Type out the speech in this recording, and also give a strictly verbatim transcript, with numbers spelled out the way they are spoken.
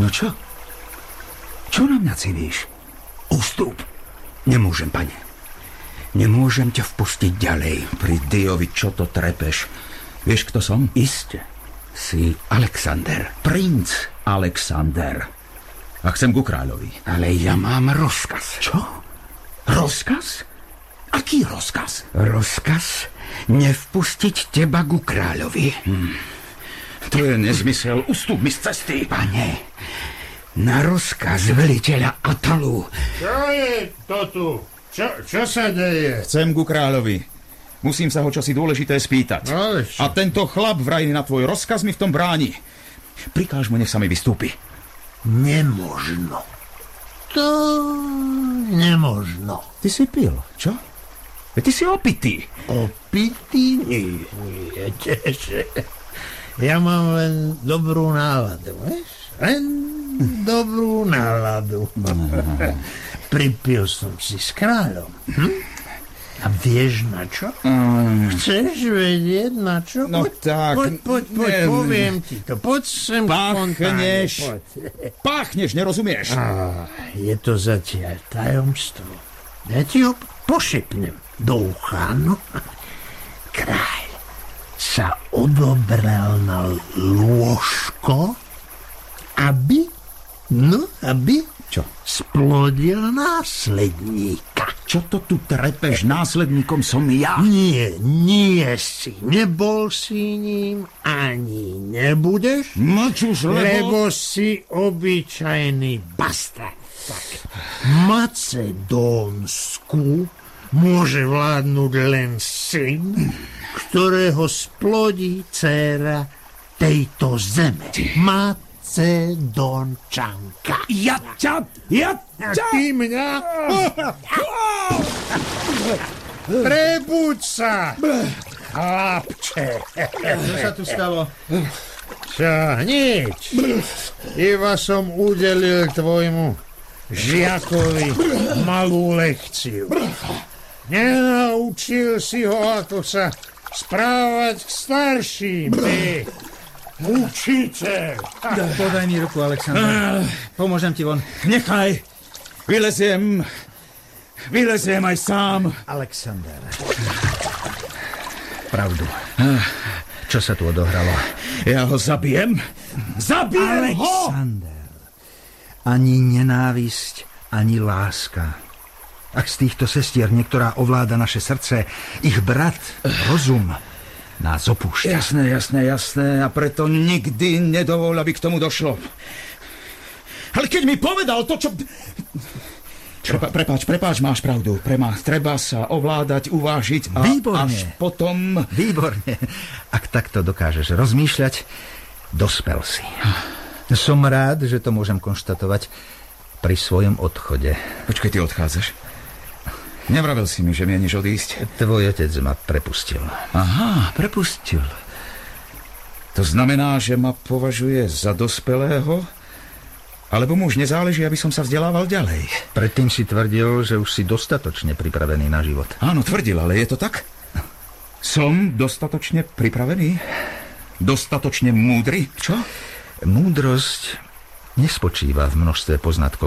No čo? Čo na mňa civíš? Ústup. Nemôžem, pane. Nemôžem ťa vpustiť ďalej. Pri Diovi, čo to trepeš? Vieš, kto som? Iste. Si Alexander. Princ Alexander. A chcem ku kráľovi. Ale ja mám rozkaz. Čo? Rozkaz? Aký rozkaz? Rozkaz nevpustiť teba ku kráľovi. Hmm. To je nezmysel. Ustúp mi z cesty. Pane, na rozkaz veliteľa Atalu. Čo je to tu? Čo, čo sa deje? Chcem ku kráľovi. Musím sa ho čosi dôležité spýtať. No, a tento chlap vraj na tvoj rozkaz mi v tom bráni. Prikáž mu, nech sa mi vystúpi. Nemožno. To nemožno. Ty si pil, čo? Ty si opitý. Opitý? Nie, nie, tiež. Ja mám len dobrú náladu, vieš? Len dobrú náladu. Pripil som si s kráľom. Hm? A vieš na čo? Mm. Chceš vedieť na čo? No poď, tak... Poď, poď, poď, ne, poviem ti to. Poď sem Páchneš. spontánne. Páchneš, nerozumieš? Á, je to zatiaľ tajomstvo. Ja ti ho pošepnem do ucha, no. Kráľ sa odobrel na lôžko, aby, no, aby čo? Splodil následníka. Čo to tu trepeš? Následníkom som ja. Nie, nie si. Nebol si ním, ani nebudeš. Mlč už, lebo... Lebo si obyčajný bastard. Tak, Macedónsku môže vládnuť len syn, ktorého splodí dcéra tejto zeme. Macedónčanka. Ja ťa, ja A ťa... ty mňa? Prebuď sa, chlapče. Čo sa tu stalo? Čo, nič. Iba som udelil tvojmu žiakovi malú lekciu. Nenaučil si ho, ako sa správať k starším, ty učiteľ. Podaj mi ruku, Alexander. Pomôžem ti von. Nechaj. Vyleziem. Vyleziem aj sám. Alexander. Pravdu. Čo sa tu odohralo? Ja ho zabijem. Zabijem ho! Alexander. Ani nenávisť, ani láska. Ak z týchto sestier niektorá ovláda naše srdce, ich brat, rozum, nás opúšťa. Jasné, jasné, jasné. A preto nikdy nedovol, aby k tomu došlo. Ale keď mi povedal to, čo... Prepa, prepáč, prepáč, máš pravdu. Prema, treba sa ovládať, uvážiť a Výborne. až potom... Výborne. Ak takto dokážeš rozmýšľať, dospel si. Som rád, že to môžem konštatovať pri svojom odchode. Počkaj, ty odchádzaš? Nevravel si mi, že mieniš odísť? Tvoj otec ma prepustil. Aha, prepustil. To znamená, že ma považuje za dospelého? Alebo mu už nezáleží, aby som sa vzdelával ďalej? Predtým si tvrdil, že už si dostatočne pripravený na život. Áno, tvrdil, ale je to tak? Som dostatočne pripravený? Dostatočne múdry? Čo? Múdrosť nespočíva v množstve poznatkov.